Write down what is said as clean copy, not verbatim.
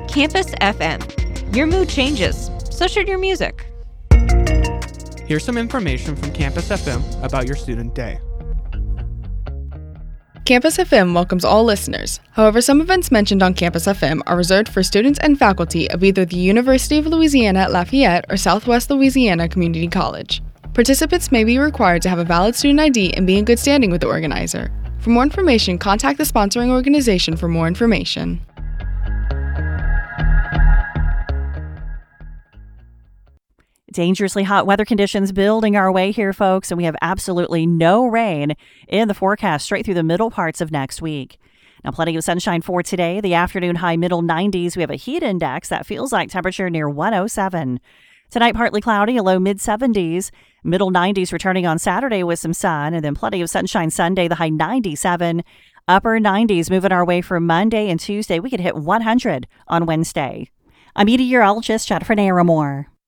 Campus FM. Your mood changes, so should your music. Here's some information from Campus FM about your student day. Campus FM welcomes all listeners. However, some events mentioned on Campus FM are reserved for students and faculty of either the University of Louisiana at Lafayette or Southwest Louisiana Community College. Participants may be required to have a valid student ID and be in good standing with the organizer. For more information, contact the sponsoring organization for more information. Dangerously hot weather conditions building our way here, folks, and we have absolutely no rain in the forecast straight through the middle parts of next week. Now, plenty of sunshine for today. The afternoon high middle 90s. We have a heat index that feels like temperature near 107. Tonight, partly cloudy, a low mid 70s. Middle 90s returning on Saturday with some sun, and then plenty of sunshine Sunday, the high 97. Upper 90s moving our way for Monday and Tuesday. We could hit 100 on Wednesday. I'm meteorologist Jennifer Naramore.